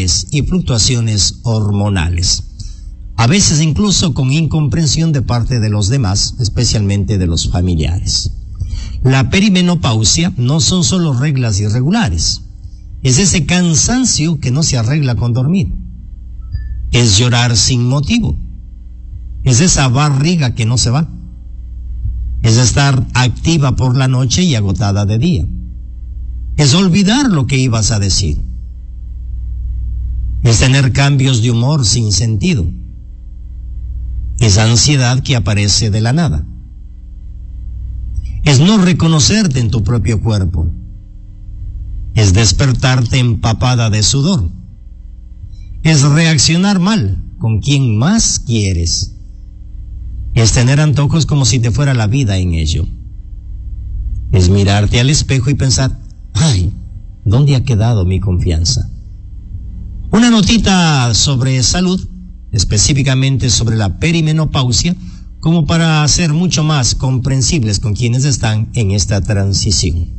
emocionales y fluctuaciones hormonales. A veces incluso con incomprensión de parte de los demás, especialmente de los familiares. La perimenopausia no son solo reglas irregulares. Es ese cansancio que no se arregla con dormir. Es llorar sin motivo. Es esa barriga que no se va. Es estar activa por la noche y agotada de día. Es olvidar lo que ibas a decir. Es tener cambios de humor sin sentido. Es ansiedad que aparece de la nada. Es no reconocerte en tu propio cuerpo. Es despertarte empapada de sudor. Es reaccionar mal con quien más quieres. Es tener antojos como si te fuera la vida en ello. Es mirarte al espejo y pensar, ay, ¿dónde ha quedado mi confianza? Una notita sobre salud, específicamente sobre la perimenopausia, como para ser mucho más comprensibles con quienes están en esta transición.